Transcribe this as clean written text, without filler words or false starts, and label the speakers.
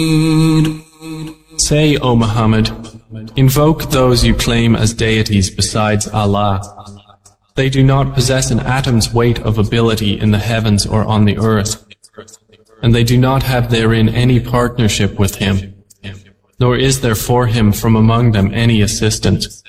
Speaker 1: Say, O Muhammad, invoke those you claim as deities besides Allah. They do not possess an atom's weight of ability in the heavens or on the earth, and they do not have therein any partnership with Him, nor is there for Him from among them any assistant.